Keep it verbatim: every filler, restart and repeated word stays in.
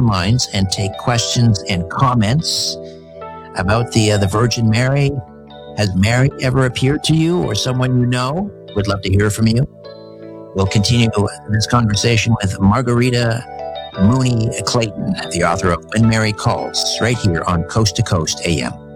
phone lines and take questions and comments about the uh, the Virgin Mary. Has Mary ever appeared to you or someone you know? Would love to hear from you. We'll continue this conversation with Margarita Mooney Clayton, the author of When Mary Calls, right here on Coast to Coast A M.